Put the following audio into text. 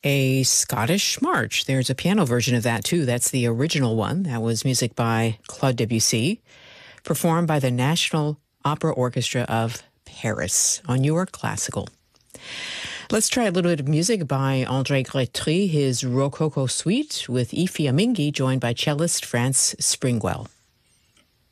A Scottish March. There's a piano version of that, too. That's the original one. That was music by Claude Debussy, performed by the National Opera Orchestra of Paris on Your Classical. Let's try a little bit of music by André Grétry, his Rococo Suite with Ify Amingi, joined by cellist France Springwell.